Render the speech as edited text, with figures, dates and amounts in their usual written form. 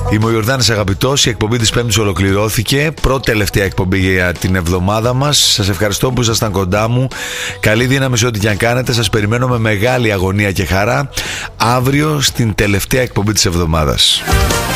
Είμαι ο Ιορδάνης Αγαπητός. Η εκπομπή της Πέμπτης ολοκληρώθηκε. Πρώτη τελευταία εκπομπή για την εβδομάδα μας. Σας ευχαριστώ που ήσασταν κοντά μου. Καλή δύναμη σε ό,τι και αν κάνετε. Σας περιμένω με μεγάλη αγωνία και χαρά αύριο στην τελευταία εκπομπή της εβδομάδας.